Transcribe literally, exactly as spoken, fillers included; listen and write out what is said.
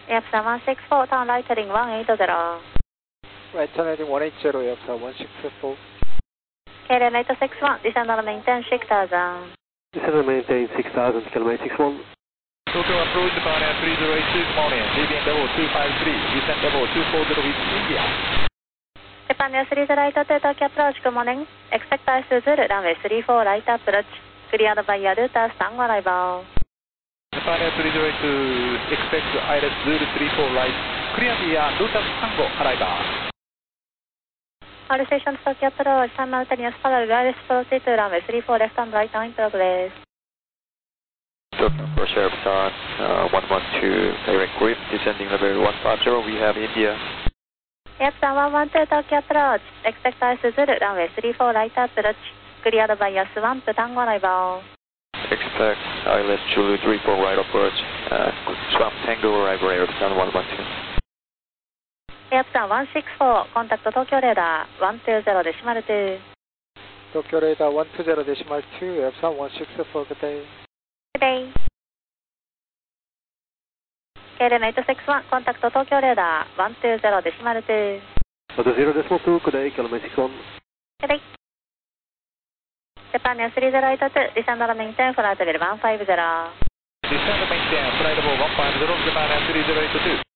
エアプサワンシックスフォー、ターンライトリングワンエイトゼロ。 Right turn heading one eight zero, Airport one six four. K L M eight six one, descend on maintain six thousand. Descend on maintain six thousand, K L M eight six one. Tokyo approach departure three zero eight two, good morning. Debian level two five three, descend level two four zero with India. Japan News three zero eight two, Tokyo approach, good morning. Expect ice to Zulu, runway three four, right approach. Cleared by Yaruta, stand arrival. Japan Air three zero eight two, expect I L S Zulu three four right, clear via Lutas Tango arrival. All stations Tokyo approach, simultaneous parallel wireless proceed to runway three four, left and right on in progress. Tokyo approach Airport uh, one one two, direct grip, descending level one five zero, we have India. Airport one one two, Tokyo approach, expect ice to Zulu, runway three four, right approach. Cleared by Yas one to Tango arrival. Expect I L S Zulu three four right approach, uh, Swamp Tango arrival Airport one one two. Airport one six four, contact Tokyo radar one two zero decimal two. Tokyo radar one two zero decimal two, Airport one six four, good day. Good day. K L M eight six one, contact Tokyo radar one two zero decimal two. one two zero decimal two, good day, K L M eight six one. Good day. Japan News three zero eight two, descend on maintain flight level one five zero. Descend maintain flight level one five zero, Japan Air three zero eight two.